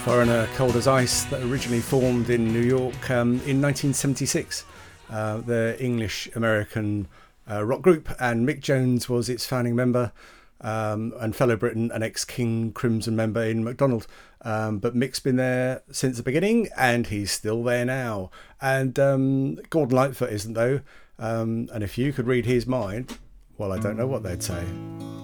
Foreigner, Cold as Ice, that originally formed in New York in 1976. They're English-American rock group, and Mick Jones was its founding member, and fellow Briton and ex-King Crimson member in MacDonald. But Mick's been there since the beginning, and he's still there now. And Gordon Lightfoot isn't, though. And if you could read his mind, well, I don't know what they'd say.